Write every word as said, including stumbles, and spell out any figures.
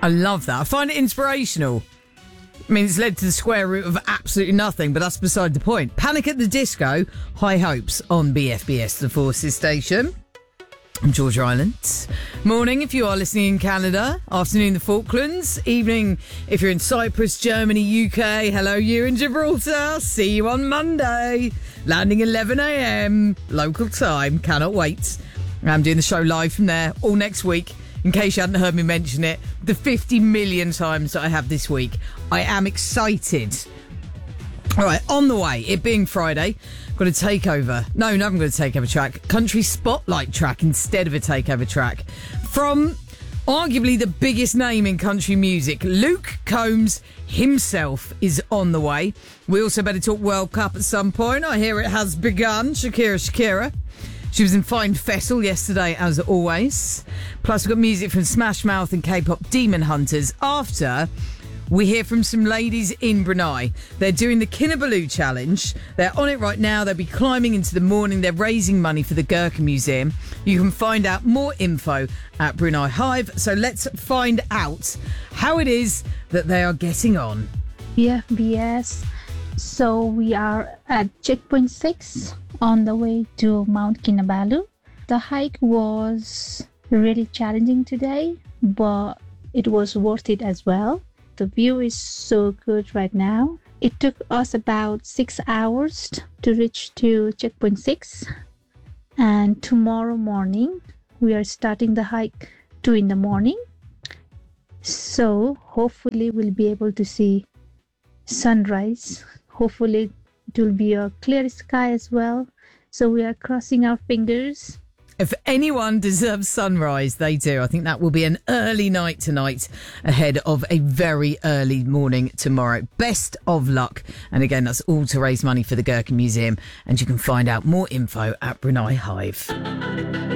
I love that. I find it inspirational. I mean, it's led to the square root of absolutely nothing, but that's beside the point. Panic at the Disco, High Hopes on B F B S, the Forces station. I'm Georgia Island. Morning if you are listening in Canada. Afternoon, the Falklands. Evening if you're in Cyprus, Germany, U K. Hello, you in Gibraltar. See you on Monday. Landing eleven a.m. local time. Cannot wait. I'm doing the show live from there all next week. In case you hadn't heard me mention it, the fifty million times that I have this week. I am excited. All right, on the way, it being Friday, got a takeover. No, no, I'm going to takeover track. Country Spotlight track instead of a takeover track. From arguably the biggest name in country music, Luke Combs himself is on the way. We also better talk World Cup at some point. I hear it has begun. Shakira, Shakira. She was in Fine Festival yesterday, as always. Plus, we've got music from Smash Mouth and K-pop Demon Hunters. After, we hear from some ladies in Brunei. They're doing the Kinabalu Challenge. They're on it right now. They'll be climbing into the morning. They're raising money for the Gurkha Museum. You can find out more info at Brunei Hive. So let's find out how it is that they are getting on. B F B S. So we are at checkpoint six on the way to Mount Kinabalu. The hike was really challenging today, but it was worth it as well. The view is so good right now. It took us about six hours to reach to checkpoint six. And tomorrow morning, we are starting the hike two in the morning. So hopefully we'll be able to see sunrise. Hopefully it will be a clear sky as well. So we are crossing our fingers. If anyone deserves sunrise, they do. I think that will be an early night tonight ahead of a very early morning tomorrow. Best of luck. And again, that's all to raise money for the Gurkha Museum. And you can find out more info at Brunei Hive.